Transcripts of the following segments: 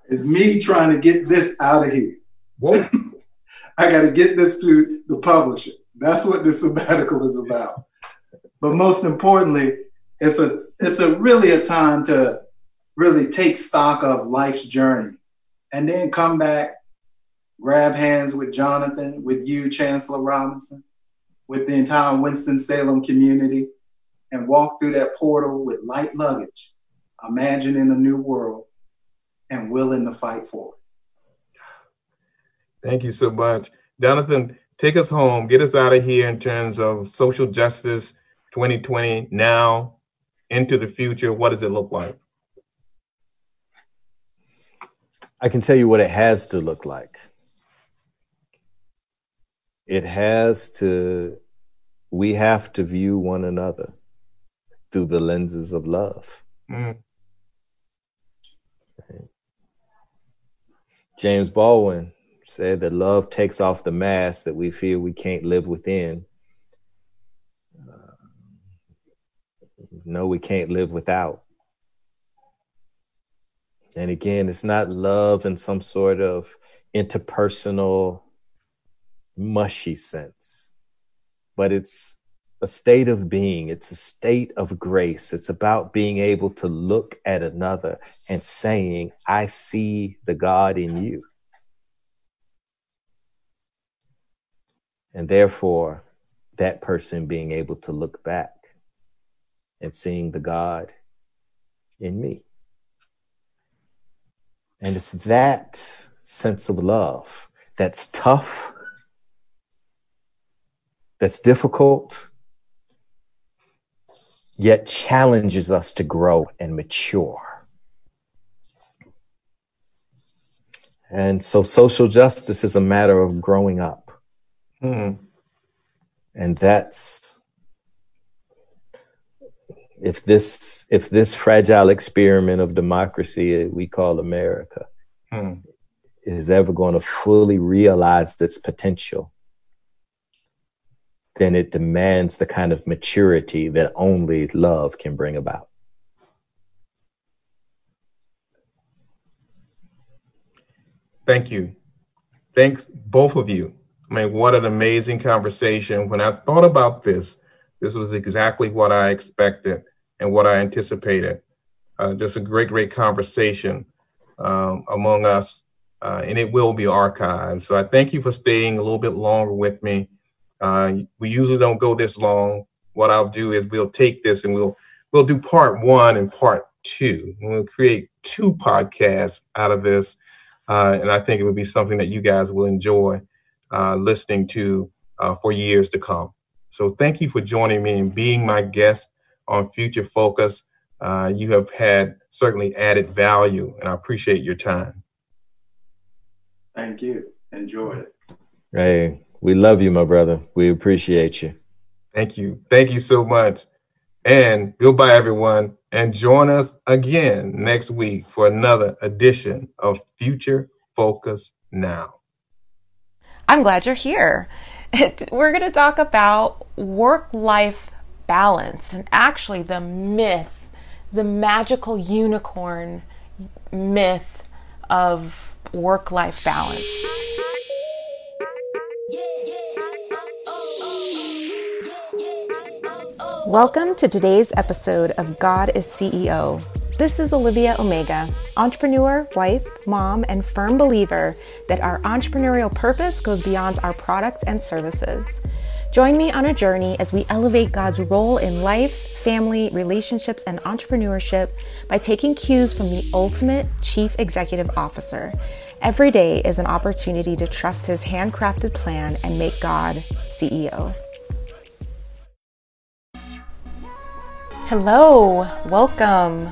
It's me trying to get this out of here. Whoa. I got to get this to the publisher. That's what this sabbatical is about. But most importantly, it's really a time to really take stock of life's journey and then come back, grab hands with Jonathan, with you, Chancellor Robinson, with the entire Winston-Salem community, and walk through that portal with light luggage, imagining a new world and willing to fight for it. Thank you so much. Jonathan, take us home, get us out of here in terms of social justice 2020 now into the future. What does it look like? I can tell you what it has to look like. We have to view one another through the lenses of love. Mm. James Baldwin said that love takes off the mask that we feel we can't live within. No, we can't live without. And again, it's not love in some sort of interpersonal, mushy sense, but it's a state of being. It's a state of grace. It's about being able to look at another and saying, I see the God in you. And therefore, that person being able to look back and seeing the God in me. And it's that sense of love that's tough, that's difficult, yet challenges us to grow and mature. And so social justice is a matter of growing up. Mm. And that's, if this fragile experiment of democracy we call America is ever going to fully realize its potential, then it demands the kind of maturity that only love can bring about. Thank you. Thanks, both of you. I mean, what an amazing conversation. When I thought about this was exactly what I expected and what I anticipated. Just a great, great conversation among us, and it will be archived. So I thank you for staying a little bit longer with me. We usually don't go this long. What I'll do is we'll take this and we'll do part 1 and part 2. And we'll create 2 podcasts out of this. And I think it would be something that you guys will enjoy listening to for years to come. So thank you for joining me and being my guest on Future Focus. You have had certainly added value, and I appreciate your time. Thank you. Enjoyed it. Hey, we love you, my brother. We appreciate you. Thank you. Thank you so much. And goodbye, everyone. And join us again next week for another edition of Future Focus Now. I'm glad you're here. We're going to talk about work-life balance and actually the myth, the magical unicorn myth of work-life balance. Welcome to today's episode of God is CEO. This is Olivia Omega, entrepreneur, wife, mom, and firm believer that our entrepreneurial purpose goes beyond our products and services. Join me on a journey as we elevate God's role in life, family, relationships, and entrepreneurship by taking cues from the ultimate chief executive officer. Every day is an opportunity to trust his handcrafted plan and make God CEO. Hello, welcome.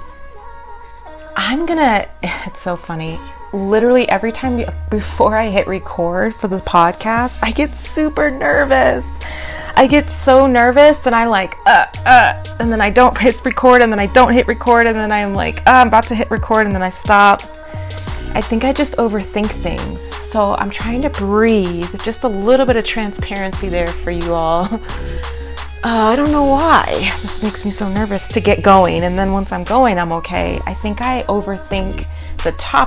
It's so funny. Literally every time before I hit record for the podcast, I get super nervous. I get so nervous and I and then I don't hit record and then I don't hit record and then I'm like, I'm about to hit record and then I stop. I think I just overthink things. So I'm trying to breathe, just a little bit of transparency there for you all. I don't know why. This makes me so nervous to get going. And then once I'm going, I'm okay. I think I overthink the topic